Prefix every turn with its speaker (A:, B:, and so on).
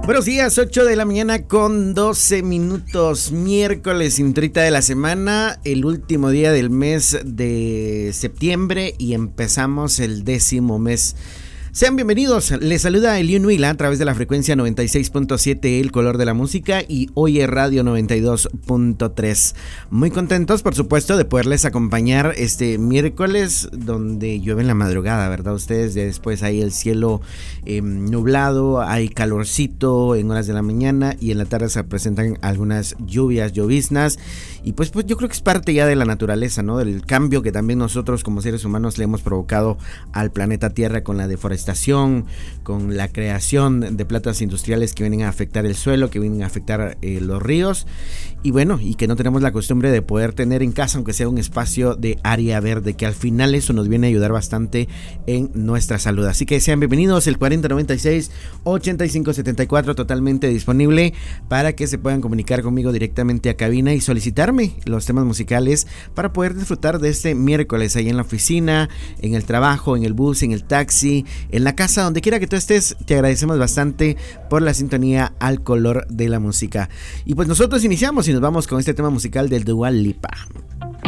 A: Buenos días, 8 de la mañana con 12 minutos, miércoles, cintrita de la semana, el último día del mes de septiembre y empezamos el 10º mes. Sean bienvenidos, les saluda Eliun Huila a través de la frecuencia 96.7, el color de la música, y Oye Radio 92.3. Muy contentos, por supuesto, de poderles acompañar este miércoles donde llueve en la madrugada, ¿verdad? Ustedes ya después hay el cielo nublado, hay calorcito en horas de la mañana y en la tarde se presentan algunas lluvias, lloviznas, y pues yo creo que es parte ya de la naturaleza, ¿no? Del cambio que también nosotros como seres humanos le hemos provocado al planeta Tierra con la deforestación, con la creación de plantas industriales que vienen a afectar el suelo, que vienen a afectar los ríos, y bueno, y que no tenemos la costumbre de poder tener en casa, aunque sea un espacio de área verde, que al final eso nos viene a ayudar bastante en nuestra salud. Así que sean bienvenidos, el 4096-8574 totalmente disponible para que se puedan comunicar conmigo directamente a cabina y solicitarme los temas musicales para poder disfrutar de este miércoles ahí en la oficina, en el trabajo, en el bus, en el taxi, en la casa, donde quiera que tú estés. Te agradecemos bastante por la sintonía al color de la música. Y pues nosotros iniciamos y nos vamos con este tema musical del Dua Lipa.